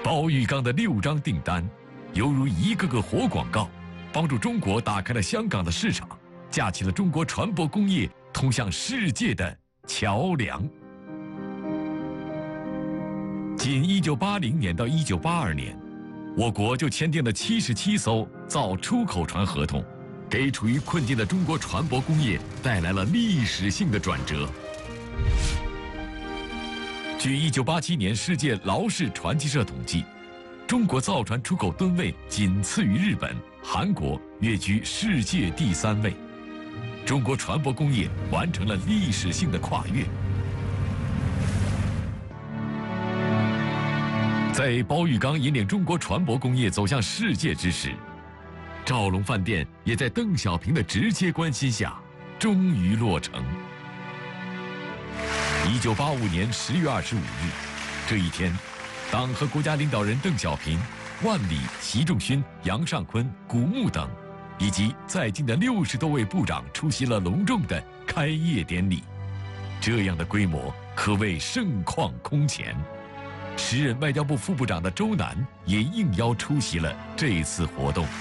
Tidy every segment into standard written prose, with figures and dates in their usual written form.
包玉刚的6张订单，犹如一个个活广告，帮助中国打开了香港的市场，架起了中国船舶工业通向世界的桥梁。仅1980年到1982年，我国就签订了77艘造出口船合同，给处于困境的中国船舶工业带来了历史性的转折。据1987年世界劳氏传奇社统计，中国造船出口吨位仅次于日本、韩国，跃居世界第3位。中国船舶工业完成了历史性的跨越。在包玉刚引领中国船舶工业走向世界之时，兆龙饭店也在邓小平的直接关心下，终于落成。1985年10月25日，这一天，党和国家领导人邓小平、万里、习仲勋、杨尚昆、古牧等，以及在京的60多位部长出席了隆重的开业典礼。这样的规模可谓盛况空前。时任外交部副部长的周南也应邀出席了这次活动。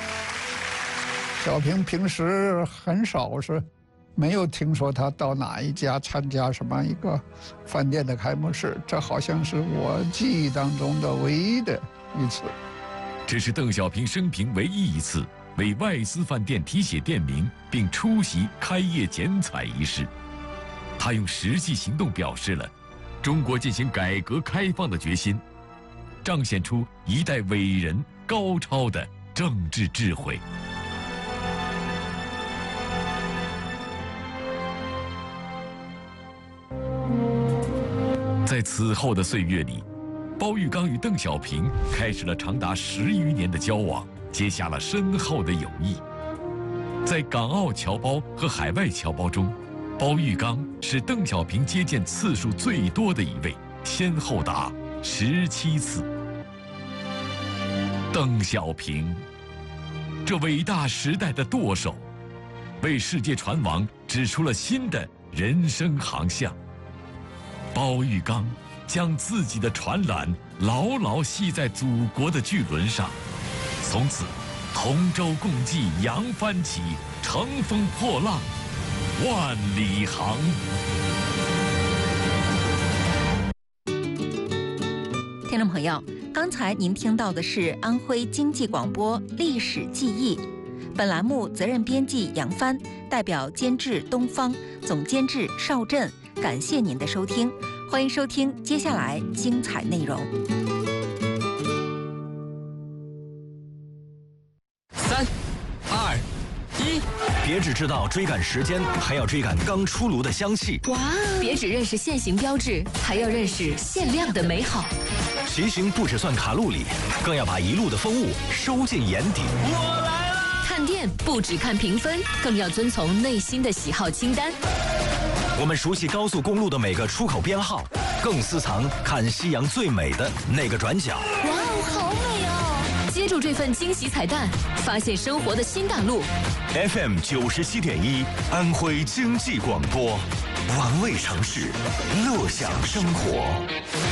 小平平时很少是没有听说他到哪一家参加什么一个饭店的开幕式，这好像是我记忆当中的唯一的一次。 这是邓小平生平唯一一次为外资饭店题写店名并出席开业剪彩仪式。他用实际行动表示了中国进行改革开放的决心，彰显出一代伟人高超的政治智慧。在此后的岁月里，包玉刚与邓小平开始了长达10余年的交往，结下了深厚的友谊。在港澳侨胞和海外侨胞中，包玉刚是邓小平接见次数最多的一位，先后达17次。邓小平，这伟大时代的舵手，为世界船王指出了新的人生航向。包玉刚将自己的船缆牢牢系在祖国的巨轮上，从此同舟共济扬帆起，乘风破浪万里航。 听众朋友，刚才您听到的是安徽经济广播历史记忆，本栏目责任编辑杨帆，代表监制东方，总监制邵震，感谢您的收听，欢迎收听接下来精彩内容。 3、2、1，别只知道追赶时间，还要追赶刚出炉的香气。 哇！别只认识限行标志，还要认识限量的美好。 骑行不只算卡路里，更要把一路的风物收进眼底。我来了！ 看店不只看评分，更要遵从内心的喜好清单。 我们熟悉高速公路的每个出口编号，更私藏看夕阳最美的那个转角。 哇哦，好美哦！接住这份惊喜彩蛋，发现生活的新大陆。 FM 97.1，安徽经济广播，玩味城市，乐享生活。